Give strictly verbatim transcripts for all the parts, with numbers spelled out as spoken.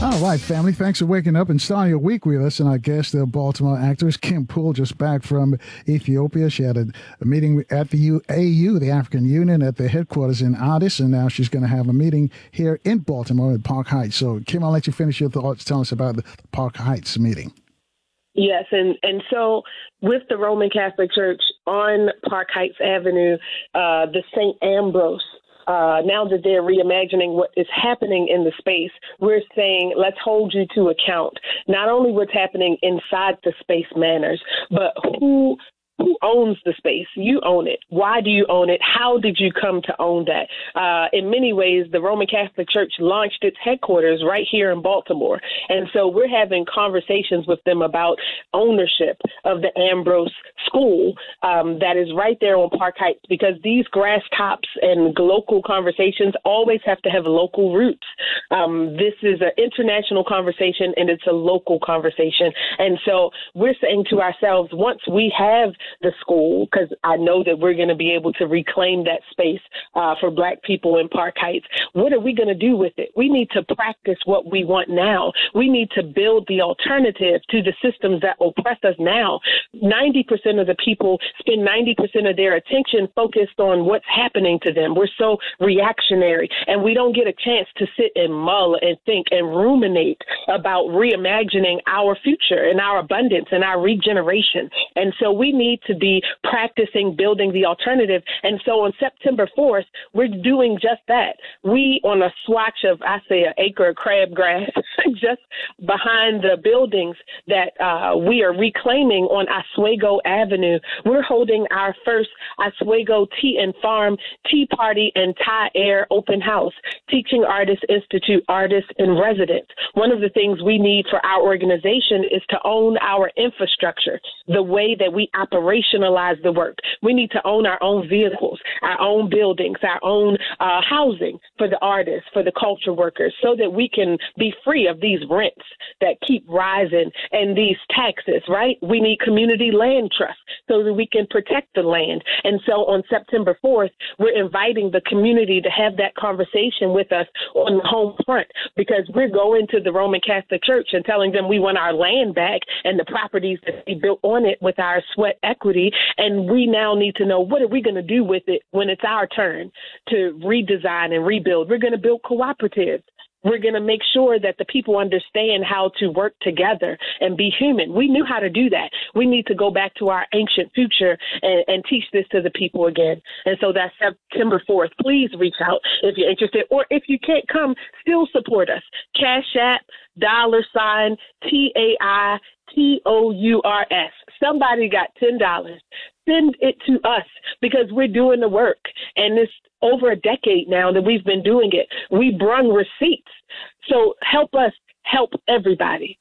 All right, family. Thanks for waking up and starting your week with us. And our guest, the Baltimore actress Kim Poole, just back from Ethiopia. She had a, a meeting at the U- A U, the African Union, at the headquarters in Addis, and now she's going to have a meeting here in Baltimore at Park Heights. So, Kim, I'll let you finish your thoughts. Tell us about the Park Heights meeting. Yes, and, and so with the Roman Catholic Church on Park Heights Avenue, uh, the Saint Ambrose, uh, now that they're reimagining what is happening in the space, we're saying, let's hold you to account. Not only what's happening inside the space manners, but who Who owns the space? You own it. Why do you own it? How did you come to own that? Uh, in many ways, the Roman Catholic Church launched its headquarters right here in Baltimore. And so we're having conversations with them about ownership of the Ambrose School um, that is right there on Park Heights, because these grass tops and local conversations always have to have local roots. Um, this is an international conversation, and it's a local conversation. And so we're saying to ourselves, once we have the school, because I know that we're going to be able to reclaim that space uh, for Black people in Park Heights. What are we going to do with it? We need to practice what we want now. We need to build the alternative to the systems that oppress us now. ninety percent of the people spend ninety percent of their attention focused on what's happening to them. We're so reactionary, and we don't get a chance to sit and mull and think and ruminate about reimagining our future and our abundance and our regeneration. And so we need to be practicing building the alternative. And so on September fourth, we're doing just that. We, on a swatch of, I say, an acre of crabgrass, just behind the buildings that uh, we are reclaiming on Oswego Avenue, we're holding our first Oswego Tea and Farm Tea Party and Thai Air Open House, Teaching Artists Institute Artists in Residence. One of the things we need for our organization is to own our infrastructure, the way that we operationalize the work. We need to own our own vehicles, our own buildings, our own uh, housing for the artists, for the culture workers, so that we can be free of these rents that keep rising and these taxes, right? We need community land trust so that we can protect the land. And so on September fourth, we're inviting the community to have that conversation with us on the home front, because we're going to the Roman Catholic Church and telling them we want our land back and the properties that we built on it with our sweat equity. And we now need to know, what are we going to do with it when it's our turn to redesign and rebuild? We're going to build cooperatives. We're going to make sure that the people understand how to work together and be human. We knew how to do that. We need to go back to our ancient future and, and teach this to the people again. And so that's September fourth. Please reach out if you're interested, or if you can't come, still support us. Cash App, dollar sign, T A I T O U R S. Somebody got ten dollars. Send it to us, because we're doing the work. And it's over a decade now that we've been doing it. We brung receipts. So help us help everybody.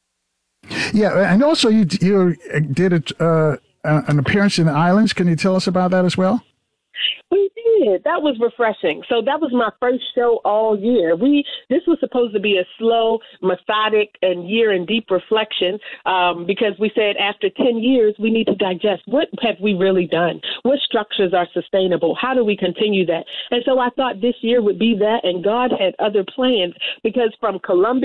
Yeah, and also you you did a, uh, an appearance in the islands. Can you tell us about that as well? We did. That was refreshing. So that was my first show all year. We this was supposed to be a slow, methodic, and year in deep reflection, um, because we said after ten years, we need to digest. What have we really done? What structures are sustainable? How do we continue that? And so I thought this year would be that, and God had other plans, because from Columbia